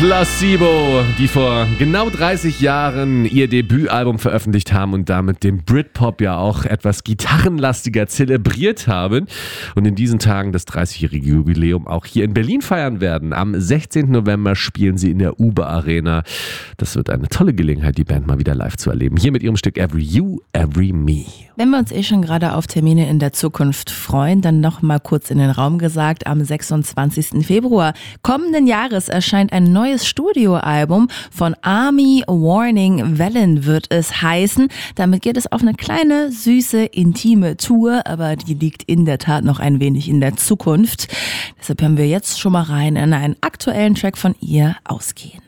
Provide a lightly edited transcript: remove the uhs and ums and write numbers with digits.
Placebo, die vor genau 30 Jahren ihr Debütalbum veröffentlicht haben und damit den Britpop ja auch etwas gitarrenlastiger zelebriert haben und in diesen Tagen das 30-jährige Jubiläum auch hier in Berlin feiern werden. Am 16. November spielen sie in der Uber Arena. Das wird eine tolle Gelegenheit, die Band mal wieder live zu erleben. Hier mit ihrem Stück Every You, Every Me. Wenn wir uns schon gerade auf Termine in der Zukunft freuen, dann noch mal kurz in den Raum gesagt, am 26. Februar kommenden Jahres erscheint ein neues Studioalbum von Army Warning Wellen wird es heißen. Damit geht es auf eine kleine, süße, intime Tour, aber die liegt in der Tat noch ein wenig in der Zukunft. Deshalb hören wir jetzt schon mal rein in einen aktuellen Track von ihr, Ausgehen.